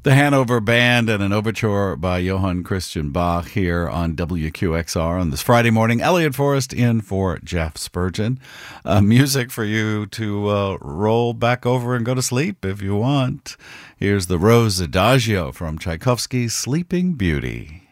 The Hanover Band and an overture by Johann Christian Bach here on WQXR on this Friday morning. Elliot Forrest in for Jeff Spurgeon. Music for you to roll back over and go to sleep if you want. Here's the Rose Adagio from Tchaikovsky's Sleeping Beauty.